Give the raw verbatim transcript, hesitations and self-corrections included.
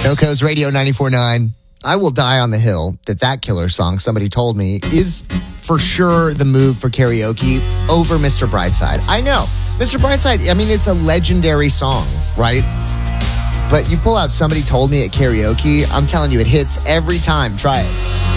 Noco's Radio ninety-four point nine. I will die on the hill that that Killer song, somebody told me, is for sure the move for karaoke over Mister Brightside. I know. Mister Brightside, I mean, it's a legendary song, right? But you pull out Somebody Told Me at karaoke, I'm telling you, it hits every time. Try it.